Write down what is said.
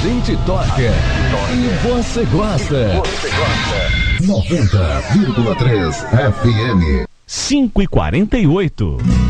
gente toca e você gosta. 90,3 FM. 5h48.